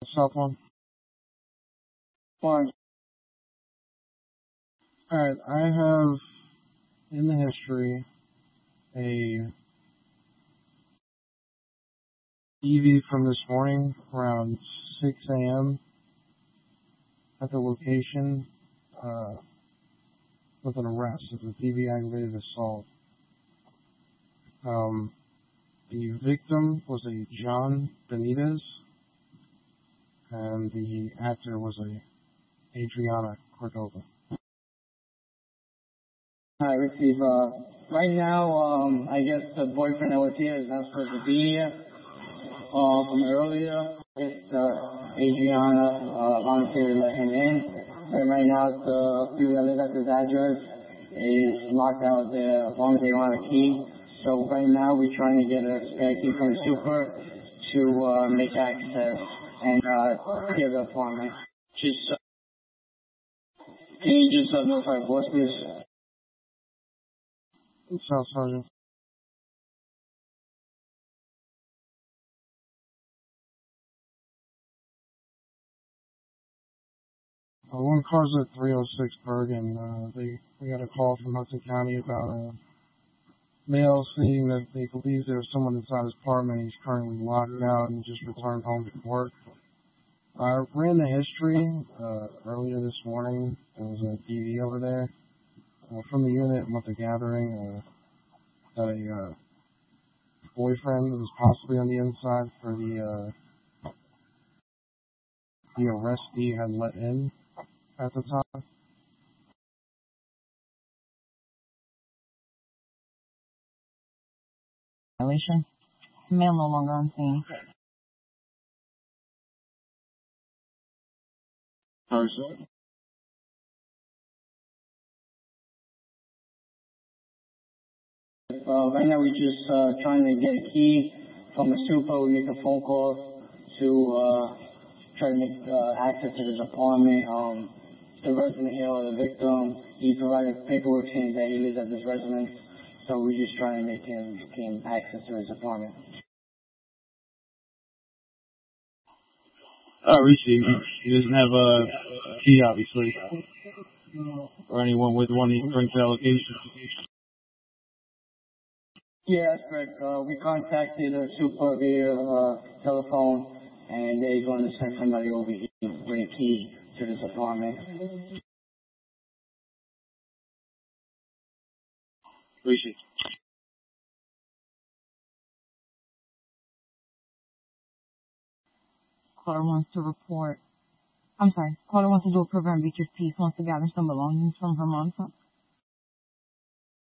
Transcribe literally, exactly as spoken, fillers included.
Cell phone. Fine. Alright, I have in the history a E V from this morning around six a m at the location uh, with an arrest. It's a D V aggravated assault. Um, the victim was a John Benitez, and the actor was a Adriana Cordova. I receive, uh, right now, um, I guess the boyfriend that was here is not supposed to be here. Uh, from earlier, it's, uh, Adriana, uh, volunteered to let him in. And right now, the people that live at this address is locked out there as long as they want a key. So right now, we're trying to get a spare key from the super to, uh, make access and, uh, give the apartment. Just, uh, can you just, uh, notify the boss, please? South Sergeant. Uh, one car's at three oh six Bergen. Uh, they we got a call from Hudson County about a male saying that they believe there's someone inside his apartment. He's currently locked out and just returned home from work. I ran the history uh, earlier this morning. There was a D V over there uh, from the unit. Went to gathering. Uh, that a uh, boyfriend was possibly on the inside for the uh, the arrestee had let in at the time. Violation. Male no longer on scene. Sorry, sir. Uh, right now, we're just uh, trying to get a key from a super. We make a phone call to uh, try to make uh, access to his apartment. Um, the resident here, or the victim, he provided paperwork saying that he lives at this residence. So we're just trying to make him gain access to his apartment. Oh, Rishi, he doesn't have a key, obviously, or anyone with one he brings to the location. Yeah, that's correct. Uh, we contacted a super via uh, telephone, and they're going to send somebody over here to bring a key to this apartment. Rishi. Caller wants to report. I'm sorry. Caller wants to do a prevent breach of peace. Wants to gather some belongings from her mom's house.